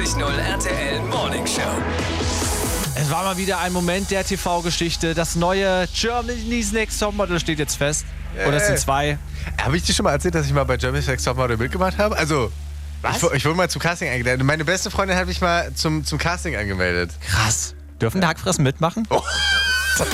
94.0 RTL Morning Show. Es war mal wieder ein Moment der TV-Geschichte. Das neue Germany's Next Topmodel steht jetzt fest. Oder es sind zwei. Habe ich dir schon mal erzählt, dass ich mal bei Germany's Next Topmodel mitgemacht habe? Also, Was? ich wurde mal zum Casting eingeladen. Meine beste Freundin hat mich mal zum Casting angemeldet. Krass. Dürfen der Hackfressen mitmachen? Oh.